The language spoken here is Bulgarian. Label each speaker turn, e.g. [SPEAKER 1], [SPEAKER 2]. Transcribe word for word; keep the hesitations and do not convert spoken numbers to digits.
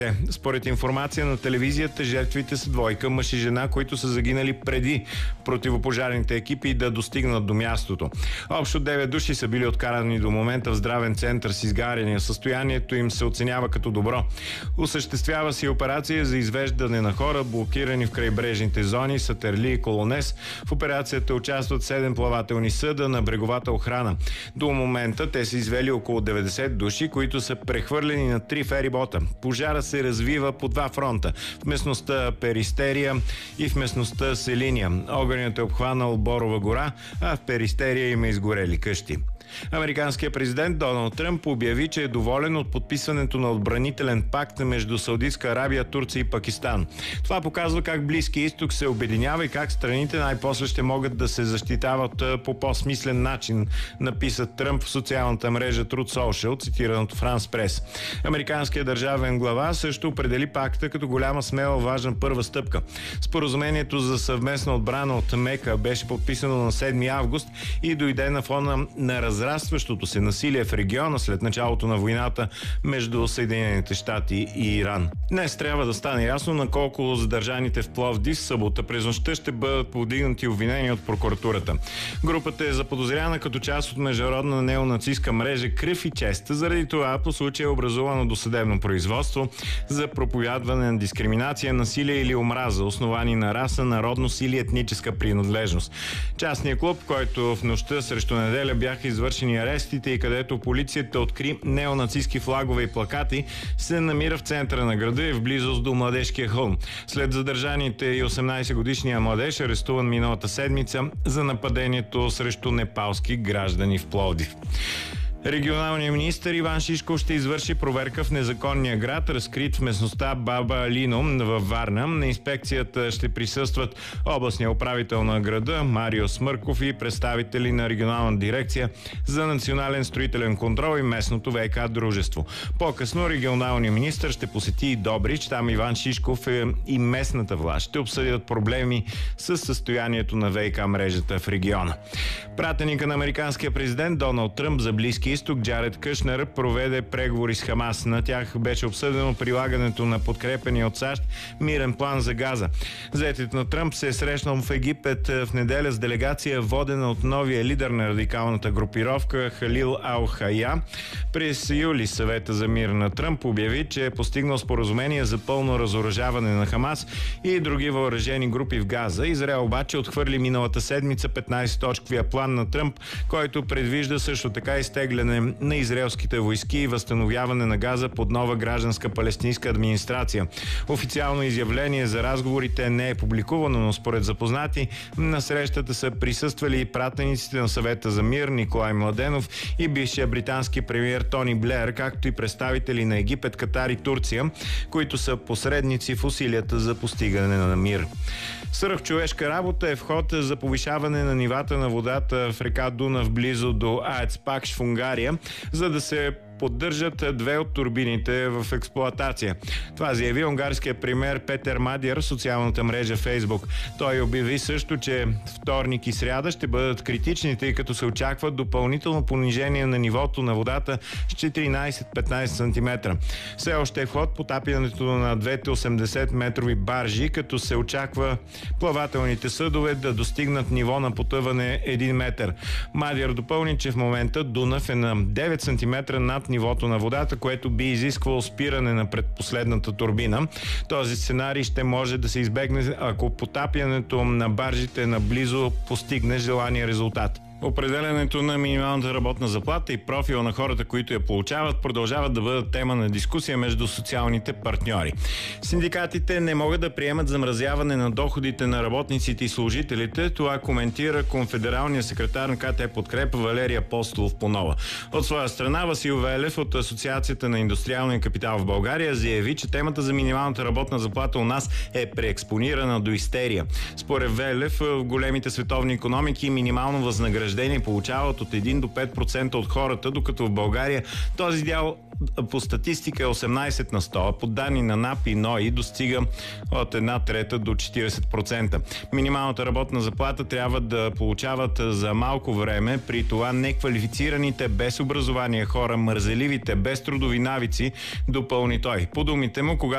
[SPEAKER 1] Според информация на телевизията, жертвите са двойка, мъж и жена, които са загинали преди противопожарните екипи да достигнат до мястото. Общо девет души са били откарани до момента в здравен център с изгаряния. Състоянието им се оценява като добро. Осъществява се операция за извеждане на хора, блокирани в крайбрежните зони Сатърли и Колонес. В операцията участват седем плавателни съда на бреговата охрана. До момента те са извели около деветдесет души, които са прехвърлени на три ферибота. Пожара се развива по два фронта – в местността Перистерия и в местността Селиния. Огънят е обхванал Борова гора, а в Перистерия има изгорели къщи. Американският президент Доналд Тръмп обяви, че е доволен от подписването на отбранителен пакт между Саудитска Арабия, Турция и Пакистан. Това показва как Близкия изток се обединява и как страните най-после ще могат да се защитават по по-смислен начин, написа Тръмп в социалната мрежа Truth Social, цитиран от Франс Прес. Американският държавен глава също определи пакта като голяма, смела, важна първа стъпка. Споразумението за съвместна отбрана от Мека беше подписано на седми август и дойде на фона на разрастващото се насилие в региона след началото на войната между Съединените щати и Иран. Днес трябва да стане ясно на колко задържаните в Пловдив в събота през нощта ще бъдат повдигнати обвинения от прокуратурата. Групата е заподозряна като част от международна неонацистка мрежа Кръв и чест. Заради това по случая е образувано досъдебно производство за проповядване на дискриминация, насилие или омраза, основани на раса, народност или етническа принадлежност. Частният клуб, който в нощта срещу неделя бяха извършени арестите и където полицията откри неонацистски флагове и плакати, се намира в центъра на града и в близост до Младежкия хълм. След задържаните и осемнайсетгодишния младеж, арестуван миналата седмица за нападението срещу непалски граждани в Пловдив. Регионалният министър Иван Шишков ще извърши проверка в незаконния град, разкрит в местността Баба Алино във Варна. На инспекцията ще присъстват областния управител на града Марио Смърков и представители на регионална дирекция за национален строителен контрол и местното ВиК дружество. По-късно регионалният министър ще посети и Добрич. Там Иван Шишков и местната власт ще обсъдят проблеми с състоянието на ВиК мрежата в региона. Пратеника на американския президент Доналд Тръмп за Близки изток Джаред Кушнер проведе преговори с Хамас. На тях беше обсъдено прилагането на подкрепения от САЩ мирен план за Газа. Зетът на Тръмп се е срещнал в Египет в неделя с делегация, водена от новия лидер на радикалната групировка Халил Ал-Хая. През юли съвета за мир на Тръмп обяви, че е постигнал споразумение за пълно разоръжаване на Хамас и други въоръжени групи в Газа. Израел обаче отхвърли миналата седмица петнайсет-точковия план на Тръмп, който предвижда също така изтегляне на израелските войски и възстановяване на Газа под нова гражданска палестинска администрация. Официално изявление за разговорите не е публикувано, но според запознати на срещата са присъствали и пратениците на съвета за мир Николай Младенов и бившия британски премиер Тони Блеер, както и представители на Египет, Катар и Турция, които са посредници в усилията за постигане на мир. Свръхчовешка работа е вход за повишаване на нивата на водата в река Дунав близо до АЕЦ Пакш в Унгария, за да се поддържат две от турбините в експлоатация. Това заяви унгарския премиер Петър Мадиар в социалната мрежа Фейсбук. Той обяви също, че вторник и сряда ще бъдат критични, тъй като се очаква допълнително понижение на нивото на водата с четиринайсет-петнайсет сантиметра. Все още е в ход потапянето на двете осемдесет метрови баржи, като се очаква плавателните съдове да достигнат ниво на потъване един метър. Мадиар допълни, че в момента Дунав е на девет сантиметра над нивото на водата, което би изисквало спиране на предпоследната турбина. Този сценарий ще може да се избегне, ако потапянето на баржите наблизо постигне желания резултат. Определянето на минималната работна заплата и профила на хората, които я получават, продължават да бъдат тема на дискусия между социалните партньори. Синдикатите не могат да приемат замразяване на доходите на работниците и служителите. Това коментира конфедералният секретар на КТ Подкрепа Валерий Апостолов Понова. От своя страна Васил Велев от Асоциацията на индустриалния капитал в България заяви, че темата за минималната работна заплата у нас е преекспонирана до истерия. Според Велев, в големите световни икономики минимално възнаграждение получават от един до пет процента от хората, докато в България този дял по статистика е осемнайсет на сто, а по данни на НАП и НОИ достига от една трета до четирийсет процента. Минималната работна заплата трябва да получават за малко време, при това неквалифицираните без образование хора, мързеливите, без трудови навици, допълни той. По думите му, когато